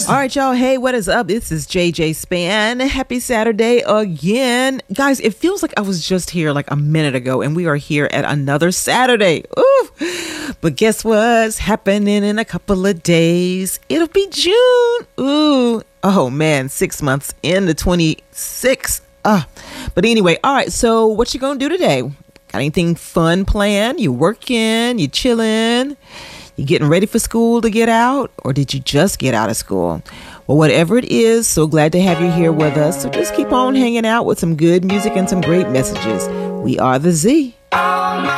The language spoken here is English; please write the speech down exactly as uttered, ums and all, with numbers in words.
All right, y'all. Hey, what is up? This is J J Span. Happy Saturday again. Guys, it feels like I was just here like a minute ago and we are here at another Saturday. Ooh. But guess what's happening in a couple of days? It'll be June. Ooh. Oh, man. Six months into twenty-six. Ah. But anyway, all right. So what you going to do today? Got anything fun planned? You working? You chilling? You getting ready for school to get out? Or did you just get out of school? Well, whatever it is, so glad to have you here with us. So just keep on hanging out with some good music and some great messages. We are the Z.